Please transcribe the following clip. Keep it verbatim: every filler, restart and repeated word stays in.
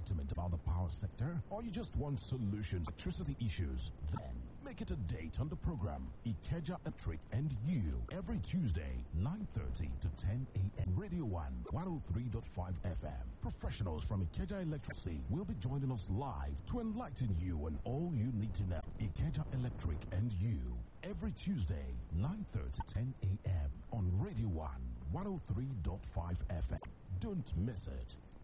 enlightenment about the power sector, or you just want solutions to electricity issues, then make it a date on the program Ikeja Electric and You every Tuesday, nine thirty to ten a m Radio one, one oh three point five F M. Professionals from Ikeja Electricity will be joining us live to enlighten you on all you need to know. Ikeja Electric and You every Tuesday, nine thirty to ten a m on Radio one, one oh three point five F M. Don't miss it.